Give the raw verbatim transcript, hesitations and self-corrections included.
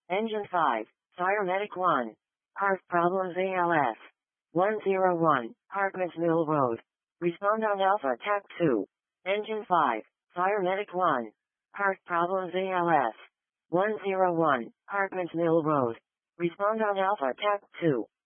Engine five, Fire Medic one. Heart problems A L S. one oh one, Hartman's Mill Road. Respond on Alpha T A C two. Engine five, Fire Medic one. Heart problems A L S. one oh one, Hartman's Mill Road. Respond on Alpha T A C two.